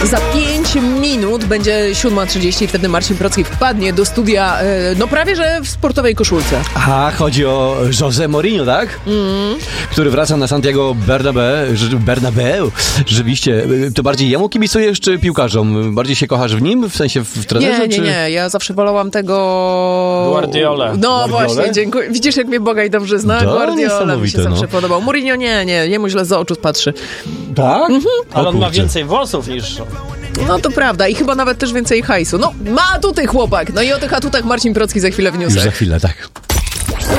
Za 5 minut będzie 7:30 i wtedy Marcin Procki wpadnie do studia, no prawie że w sportowej koszulce. Aha, chodzi o José Mourinho, tak? Który wraca na Santiago Bernabeu. Rzeczywiście, to bardziej jemu kibicujesz czy piłkarzom? Bardziej się kochasz w nim? W sensie w trenerze? Nie. Ja zawsze wolałam tego... Guardiolę. No właśnie, dziękuję. Widzisz, jak mnie Boga i dobrze zna? Guardiola mi się zawsze podobał. Mourinho nie, mu źle z oczu patrzy. Tak? Ale on ma więcej włosów niż... No to prawda i chyba nawet też więcej hajsu. No, ma tutaj chłopak. No i o tych atutach Marcin Procki za chwilę w newsach. Już za chwilę, tak.